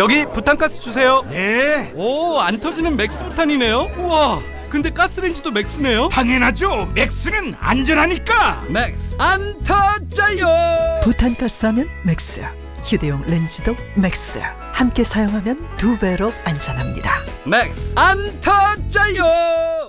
여기 부탄가스 주세요. 네, 오, 안 터지는 맥스 부탄이네요. 우와, 근데 가스레인지도 맥스네요. 당연하죠. 맥스는 안전하니까. 맥스 안 터져요. 부탄가스 하면 맥스, 휴대용 렌즈도 맥스. 함께 사용하면 2배로 안전합니다. 맥스 안 터져요.